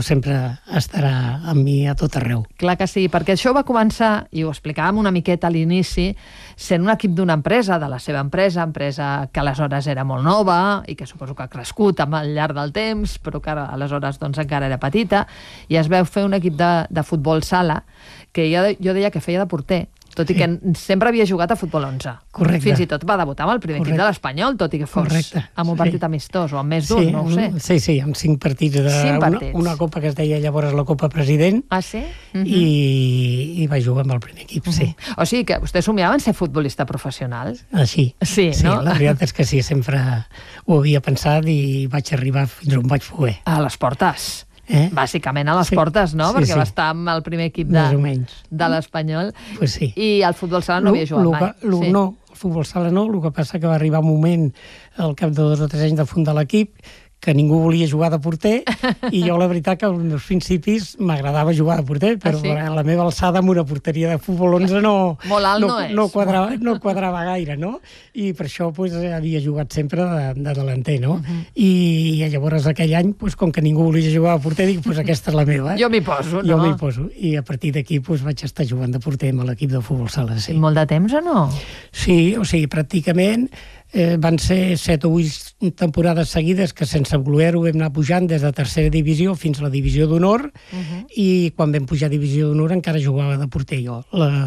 sempre estarà amb mi a tot arreu. Clar que sí, perquè això va començar, i ho explicàvem una miqueta a l'inici, sent un equip d'una empresa, de la seva empresa que aleshores era molt nova i que suposo que ha crescut al llarg del temps, però que aleshores doncs, encara era petita, i es veu fer un equip de futbol sala que jo deia que feia de porter, tot i que sempre havia jugat a futbol 11. Correcte. Fins i tot va debutar amb el primer equip de l'Espanyol, tot i que fos amb un partit amistós, o amb més d'un, no ho sé. Sí, amb 5 partits. Una copa que es deia llavors la Copa President. Ah, sí? I va jugar amb el primer equip, sí. O sigui que vostès somiaven ser futbolista professional? Sí. Sí, no? La veritat és que sí, sempre ho havia pensat i vaig arribar fins on vaig poder. A les portes. Bàsicament a les portes, no? Perquè va estar amb el primer equip de l'Espanyol. Pues sí. I al futbol sala no havia jugat mai. No, el futbol sala no. El que passa que va arribar un moment, al cap de 2 o 3 anys de fundar l'equip, que ningú volia jugar de porter, i jo la veritat que als meus principis m'agradava jugar de porter, però la meva alçada amb una porteria de futbol 11 no quadrava gaire, no? I per això havia jugat sempre de delanter, no? I llavors aquell any, com que ningú volia jugar de porter, dic, aquesta és la meva. Jo m'hi poso, no? Jo m'hi poso. I a partir d'aquí vaig estar jugant de porter amb l'equip de futbol sala, sí. Molt de temps o no? Sí, o sigui, pràcticament van ser 7 o 8 temporades seguides que sense voler-ho vam anar pujant des de tercera divisió fins a la divisió d'honor, i quan vam pujar a divisió d'honor encara jugava de porter jo.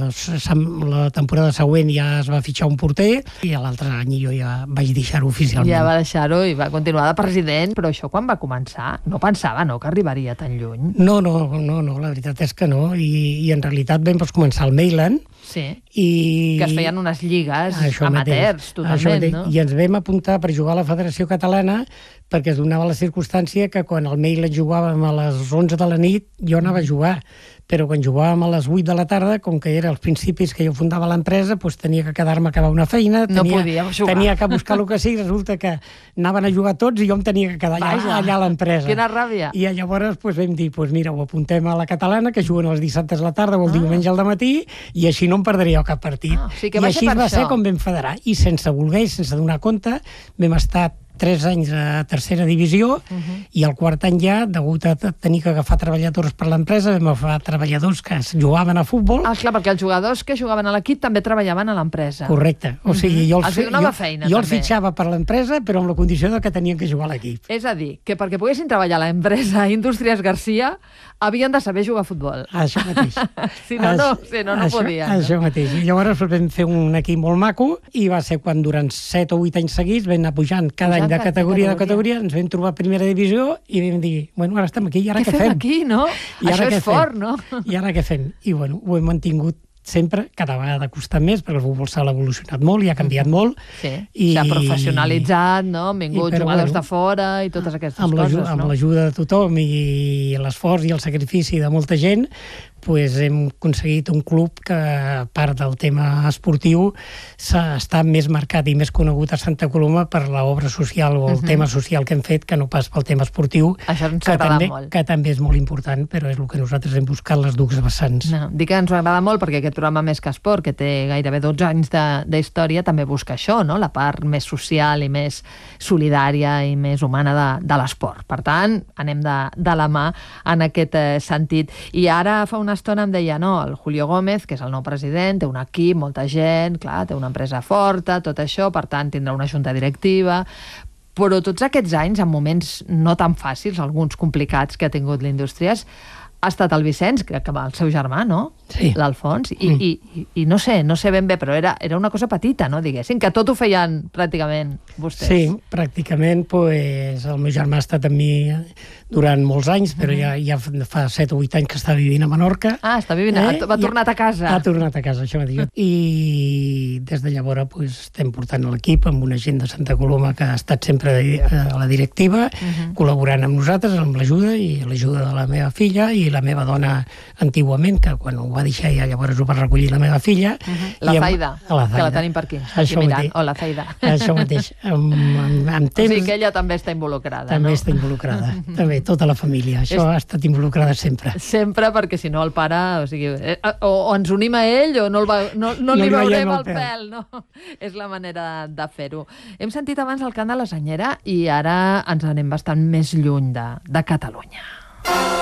La temporada següent ja es va fitxar un porter i l'altre any jo ja vaig deixar-ho oficialment. Ja va deixar-ho i va continuar de president, però això quan va començar no pensava que arribaria tan lluny? No, la veritat és que no, i en realitat vam començar al Mailand. Sí, que es feien unes lligues amateurs, totalment, no? I ens vam apuntar per jugar a la Federació Catalana perquè es donava la circumstància que quan al Mailand jugàvem a les 11 de la nit jo anava a jugar, però quan jugàvem a les 8 de la tarda, com que era als principis que jo fundava l'empresa, tenia que quedar-me a acabar una feina, tenia que buscar el que sigui, resulta que anaven a jugar tots i jo em tenia que quedar allà a l'empresa. Quina ràbia! I llavors vam dir, mira, ho apuntem a la catalana, que juguen els dissabtes a la tarda o el diumenge al dematí, i així no em perdria cap partit. I així va ser com vam federar. I sense voler i sense donar compte, vam estar 3 anys a tercera divisió, i al quart any ja, degut a tenir que agafar treballadors per l'empresa, vam agafar treballadors que jugaven a futbol. Ah, clar, perquè els jugadors que jugaven a l'equip també treballaven a l'empresa. Correcte. O sigui, jo els fitxava per l'empresa, però amb la condició que tenien que jugar a l'equip. És a dir, que perquè poguessin treballar a l'empresa Indústries Garcia havien de saber jugar a futbol. Això mateix. Si no podien. Això mateix. I llavors vam fer un equip molt maco, i va ser quan durant 7 o 8 anys seguits vam anar pujant cada any de categoria, ens vam trobar a primera divisió i vam dir, ara estem aquí, i ara què fem? Què fem aquí, no? Això és fort, no? I ara què fem? I ho hem mantingut sempre, cada vegada costa més, perquè el futbol sala ha evolucionat molt i ha canviat molt. Sí, s'ha professionalitzat, no? Han vingut jugadors de fora i totes aquestes coses, no? Amb l'ajuda de tothom i l'esforç i el sacrifici de molta gent, hem aconseguit un club que, a part del tema esportiu, està més marcat i més conegut a Santa Coloma per l'obra social o el tema social que hem fet, que no pas pel tema esportiu, que també és molt important, però és el que nosaltres hem buscat, les dues vessants. Dic que ens agrada molt perquè aquest programa Més que Esport, que té gairebé 12 anys d'història, també busca això, la part més social i més solidària i més humana de l'esport. Per tant, anem de la mà en aquest sentit. I ara fa una estona em deia, el Julio Gómez, que és el nou president, té un equip, molta gent, clar, té una empresa forta, tot això, per tant, tindrà una junta directiva, però tots aquests anys, en moments no tan fàcils, alguns complicats que ha tingut l'Indústries, ha estat el Vicenç, crec que va el seu germà, no? Sí. L'Alfons, i no sé ben bé, però era una cosa petita, no, diguéssim, que tot ho feien pràcticament vostès. Sí, pràcticament, el meu germà ha estat amb mi durant molts anys, però ja fa 7 o 8 anys que està vivint a Menorca. Ah, està vivint, ha tornat a casa. Ha tornat a casa, això mateix. I des de llavors estem portant l'equip amb una gent de Santa Coloma que ha estat sempre a la directiva, col·laborant amb nosaltres, amb l'ajuda i l'ajuda de la meva filla i la meva dona antigament, que quan ho va deixar ja llavors ho va recollir la meva filla. La Zaida, que la tenim per aquí. Això mateix. Hola, Zaida. Això mateix. Amb temps... O sigui que ella també està involucrada, també està involucrada. També, tota la família. Això ha estat involucrada sempre. Sempre, perquè si no el pare... O ens unim a ell o no li veurem el pèl. No? És la manera de fer-ho. Hem sentit abans el cant de la Senyera i ara ens anem bastant més lluny de Catalunya.